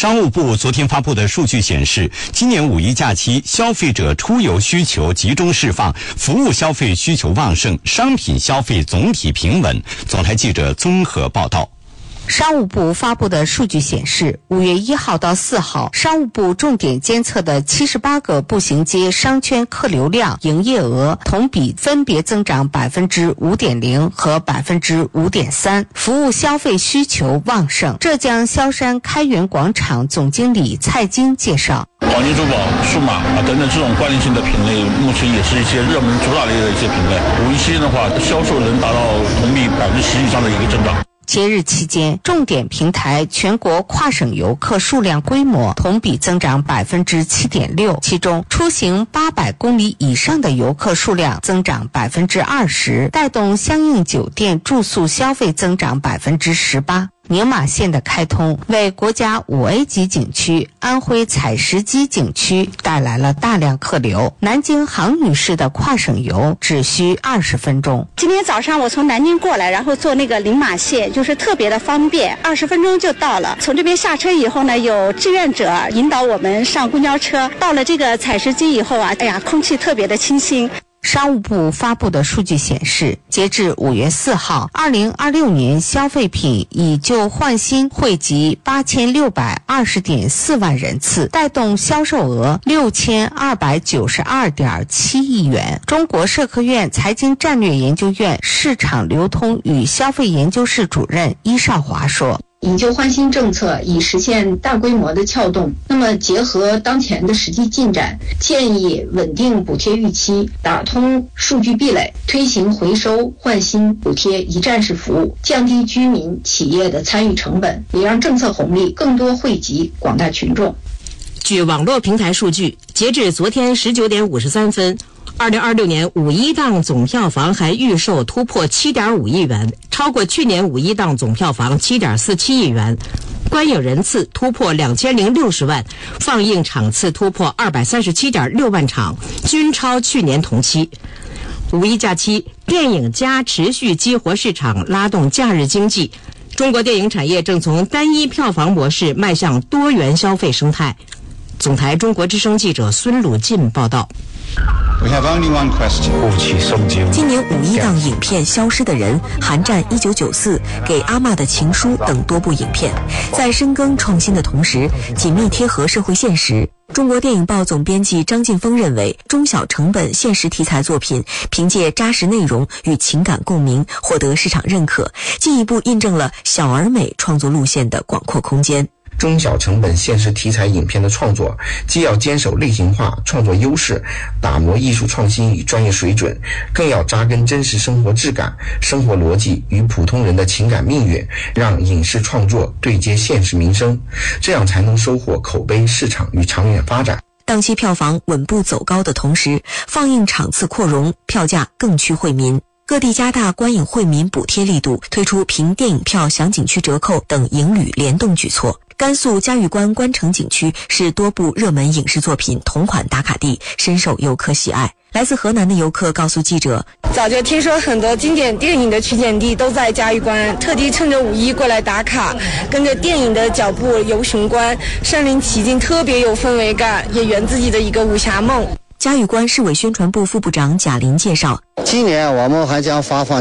商务部昨天发布的数据显示，今年五一假期消费者出游需求集中释放，服务消费需求旺盛，商品消费总体平稳。总台记者综合报道。 商务部发布的数据显示，5月1号到4号，商务部重点监测的78个步行街商圈客流量、营业额同比分别增长 5.0% 和 5.3%， 服务消费需求旺盛。浙江萧山开元广场总经理蔡金介绍， 黄金珠宝、数码等等这种关联性的品类，目前也是一些热门主打类的一些品类。五一期间的话，销售能达到同比10%以上的一个增长。 节日期间，重点平台全国跨省游客数量规模同比增长 7.6%， 其中出行800公里以上的游客数量增长 20%， 带动相应酒店住宿消费增长 18%。宁马线的开通为国家5A 级景区安徽采石矶景区带来了大量客流。南京杭女士的跨省游只需20分钟。 今天早上我从南京过来，然后坐那个宁马线，就是特别的方便，20分钟就到了。从这边下车以后呢，有志愿者引导我们上公交车。到了这个采石矶以后啊，空气特别的清新。 商务部发布的数据显示，截至5月4号，2026年消费品以旧换新惠及8620.4万人次，带动销售额6292.7亿元。中国社科院财经战略研究院市场流通与消费研究室主任伊少华说， 以旧换新政策以实现大规模的撬动，那么结合当前的实际进展，建议稳定补贴预期，打通数据壁垒，推行回收换新补贴一站式服务，降低居民企业的参与成本，也让政策红利更多惠及广大群众。 据网络平台数据，截至昨天19点53分，2026年五一档总票房还预售突破7.5亿元，超过去年五一档总票房7.47亿元，观影人次突破2060万，放映场次突破237.6万场，均超去年同期。五一假期，电影加持续激活市场，拉动假日经济。中国电影产业正从单一票房模式迈向多元消费生态。总台中国之声记者孙鲁进报道。 今年五一档影片《消失的人》、《寒战1994》、《给阿嬷的情书》等多部影片，在深耕创新的同时，紧密贴合社会现实。中国电影报总编辑张劲峰认为，中小成本现实题材作品凭借扎实内容与情感共鸣，获得市场认可，进一步印证了小而美创作路线的广阔空间。 中小成本现实题材影片的创作，既要坚守类型化创作优势，打磨艺术创新与专业水准，更要扎根真实生活质感、生活逻辑与普通人的情感命运，让影视创作对接现实民生，这样才能收获口碑、市场与长远发展。 档期票房稳步走高的同时，放映场次扩容，票价更趋惠民。各地加大观影惠民补贴力度，推出凭电影票享景区折扣等影旅联动举措。甘肃嘉峪关关城景区是多部热门影视作品同款打卡地，深受游客喜爱。来自河南的游客告诉记者， 早就听说很多经典电影的取景地都在嘉峪关，特地趁着五一过来打卡，跟着电影的脚步游雄关，身临其境，特别有氛围感，也圆自己的一个武侠梦。 嘉峪关市委宣传部副部长贾林介绍， 今年我们还将发放